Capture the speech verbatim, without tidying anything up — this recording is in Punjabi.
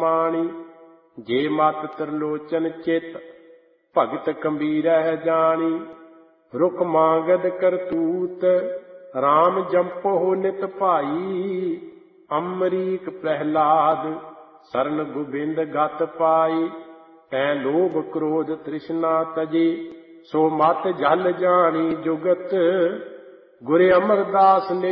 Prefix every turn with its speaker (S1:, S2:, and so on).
S1: ਮਾਣੀ। ਜੇ ਮਤ ਤ੍ਰਿਲੋਚਨ ਚਿਤ ਭਗਤ ਕੰਬੀਰਹਿ ਜਾਣੀ। ਰੁਖ ਮਾਂਗਦ ਕਰਤੂਤ ਰਾਮ ਜੰਪੋ ਨਿਤ ਭਾਈ। ਅੰਮਰੀਕ ਪ੍ਰਹਿਲਾਦ ਸਰਨ ਗੋਬਿੰਦ ਗਤ ਪਾਈ। ਤੈ ਲੋਭ ਕ੍ਰੋਧ ਤ੍ਰਿਸ਼ਨਾ ਤਜੇ ਸੋ ਮਤ ਜਲ ਜਾਣੀ ਜੁਗਤ। ਗੁਰ ਅਮਰਦਾਸ ਨੇ